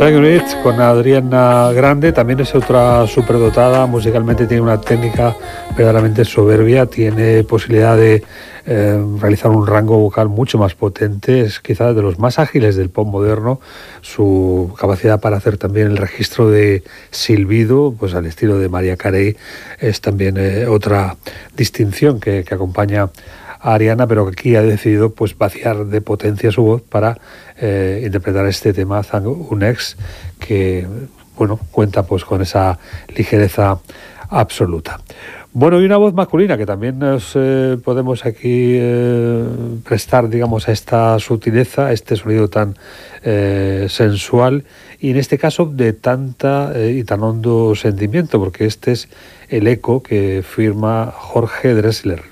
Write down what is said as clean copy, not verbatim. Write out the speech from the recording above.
Dragonite con Adriana Grande, también es otra superdotada, musicalmente tiene una técnica verdaderamente soberbia, tiene posibilidad de realizar un rango vocal mucho más potente, es quizás de los más ágiles del pop moderno, su capacidad para hacer también el registro de silbido, pues al estilo de Mariah Carey, es también otra distinción que acompaña a Ariana, pero que aquí ha decidido pues vaciar de potencia su voz para interpretar este tema Thank You Next, que bueno, cuenta pues con esa ligereza absoluta. Bueno, y una voz masculina que también nos podemos aquí prestar, digamos, a esta sutileza, a este sonido tan sensual, y en este caso de tanta y tan hondo sentimiento, porque este es el eco que firma Jorge Drexler.